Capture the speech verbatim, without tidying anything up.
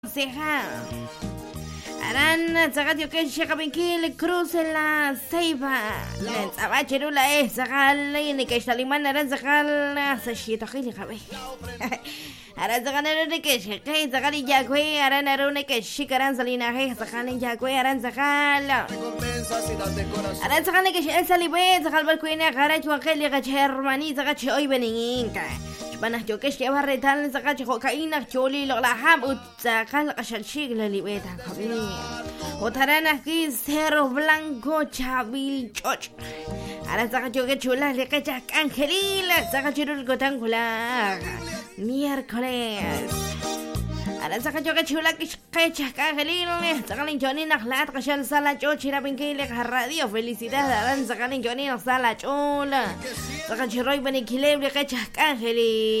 Ceja. Aran, Zagatio que Shakabinkil, Cruz en la Ceiba. Zabachirula es Zagal, y que Shaliman Aran Zagal, Sashito Hilijabe. Aran Zaganero de que Shake, Zagari Yagwe, Aran Arune que Shikaran Salina, Zagan and Yagwe, Aran Zagal. Aran Zagan que Shel Salibe, Zagal Queen, Garage, Wakeli, Germany, Zagacho, Evening. Banah jokesh ke barretan zakat kokaina choli la ham ut zakal qashal shig la libeta khabi otarana ki cerro blanco chabil choch ara zakat jokesh chula le kachak angelila zakat churul gotangula miércoles ara zakat jokesh chula ki kachak angelila zakalin joni nakhlat qashal sala chochira binkile radio felicidades aran zakalin joni sala chola zakat chiroy bani kileble kachak angeli